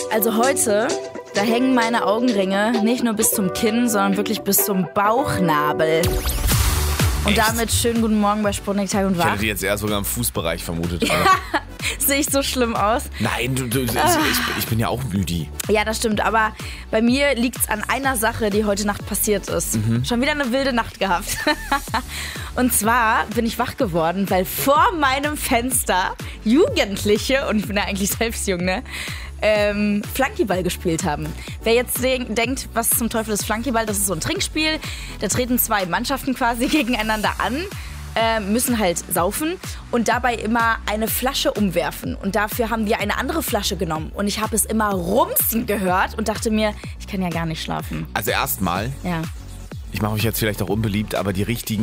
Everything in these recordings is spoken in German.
Also heute, da hängen meine Augenringe nicht nur bis zum Kinn, sondern wirklich bis zum Bauchnabel. Und Echt? damit schönen guten Morgen bei Sputnik Tag und Ich Wach. hätte die jetzt eher sogar im Fußbereich vermutet. Sehe ich so schlimm aus? Nein, ich bin ja auch müde. Ja, das stimmt, aber bei mir liegt's an einer Sache, die heute Nacht passiert ist. Schon wieder eine wilde Nacht gehabt. Und zwar bin ich wach geworden, weil vor meinem Fenster Jugendliche, und ich bin ja eigentlich selbst jung, ne, Flunkyball gespielt haben. Wer jetzt denkt, was zum Teufel ist Flunkyball, das ist so ein Trinkspiel. Da treten zwei Mannschaften quasi gegeneinander an, müssen halt saufen und dabei immer eine Flasche umwerfen. Und dafür haben wir eine andere Flasche genommen. Und ich habe es immer rumsen gehört und dachte mir, ich kann ja gar nicht schlafen. Also erstmal, Ja. ich mache mich jetzt vielleicht auch unbeliebt, aber die richtig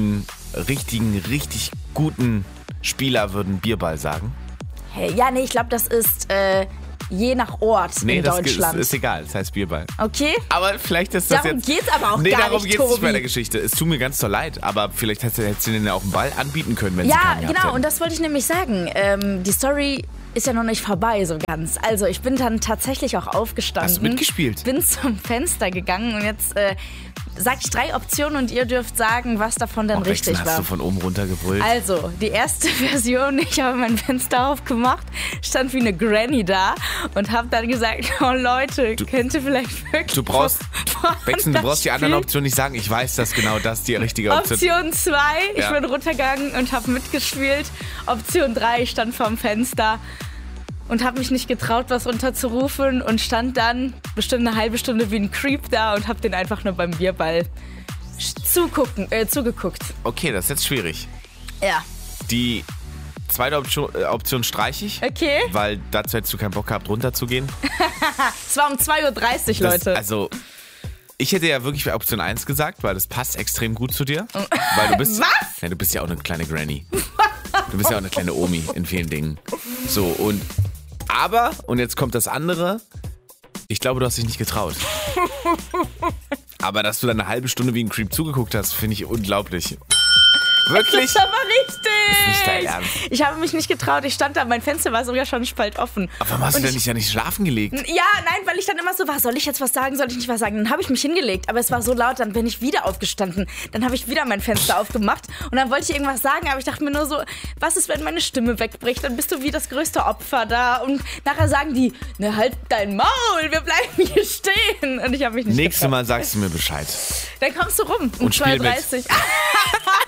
guten Spieler würden Bierball sagen. Hey, ja, nee, ich glaube, das ist je nach Ort in Das Deutschland. ist egal, das heißt Bierball. Okay? Aber vielleicht ist das Darum jetzt... geht's aber auch Nee, gar darum nicht, geht's nicht bei der Tobi. Geschichte. Es tut mir ganz so leid, aber vielleicht hättest du denen ja auch einen Ball anbieten können, wenn sie Ja, keinen gehabt genau, hätten. und das wollte ich nämlich sagen. Die Story ist ja noch nicht vorbei so ganz. Also ich bin dann tatsächlich auch aufgestanden. Hast du mitgespielt? Bin zum Fenster gegangen und jetzt sag ich 3 Optionen und ihr dürft sagen, was davon denn richtig hast war. du von oben runter gebrüllt. Also, die erste Version, ich habe mein Fenster aufgemacht, stand wie eine Granny da und habe dann gesagt, oh Leute, könnt ihr vielleicht wirklich... Du brauchst die anderen Optionen. Optionen nicht sagen. Ich weiß, dass genau das die richtige Option ist. Option 2, ich Ja. bin runtergegangen und habe mitgespielt. Option 3, ich stand vorm Fenster und habe mich nicht getraut, was runterzurufen und stand dann bestimmt eine halbe Stunde wie ein Creep da und habe den einfach nur beim Bierball zugeguckt. Okay, das ist jetzt schwierig. Ja, Die zweite Option streiche ich, okay. weil dazu hättest du keinen Bock gehabt, runterzugehen. Es war um 2.30 Uhr, Leute. Also, ich hätte ja wirklich Option 1 gesagt, weil das passt extrem gut zu dir. Weil du bist, Was? Ja, du bist ja auch eine kleine Granny. Du bist ja auch eine kleine Omi in vielen Dingen. So, und jetzt kommt das andere. Ich glaube, du hast dich nicht getraut. Aber dass du dann eine halbe Stunde wie ein Creep zugeguckt hast, finde ich unglaublich. Wirklich? Das ist aber richtig. Nicht dein Ernst. Ich habe mich nicht getraut. Ich stand da, mein Fenster war sogar schon spalt offen. Aber warum hast du denn nicht schlafen gelegt? Ja, nein, weil ich dann immer so war, soll ich jetzt was sagen, soll ich nicht was sagen? Dann habe ich mich hingelegt, aber es war so laut, dann bin ich wieder aufgestanden. Dann habe ich wieder mein Fenster aufgemacht und dann wollte ich irgendwas sagen, aber ich dachte mir nur so, was ist, wenn meine Stimme wegbricht? Dann bist du wie das größte Opfer da und nachher sagen die, ne, halt dein Maul, wir bleiben hier stehen. Und ich habe mich nicht Nächstes getraut. Mal sagst du mir Bescheid. Dann kommst du rum um Und spiel mit. 2.30 Uhr.